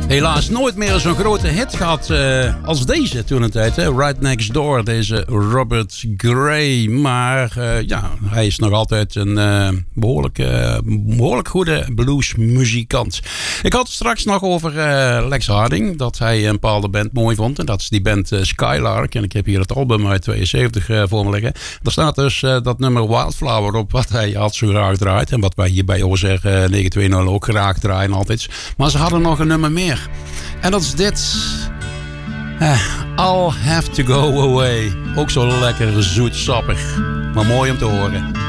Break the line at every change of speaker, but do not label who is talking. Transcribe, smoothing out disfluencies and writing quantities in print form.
Helaas nooit meer zo'n grote hit gehad als deze toen een tijd. Hè? Right Next Door, deze Robert Gray. Maar ja, hij is nog altijd een behoorlijk goede bluesmuzikant. Ik had het straks nog over Lex Harding. Dat hij een bepaalde band mooi vond. En dat is die band Skylark. En ik heb hier het album uit 72 voor me liggen. Daar staat dus dat nummer Wildflower op. Wat hij altijd zo graag draait. En wat wij hier bij OZR 920 ook graag draaien altijd. Maar ze hadden nog een nummer meer. En dat is dit. I'll have to go away. Ook zo lekker zoetsappig. Maar mooi om te horen.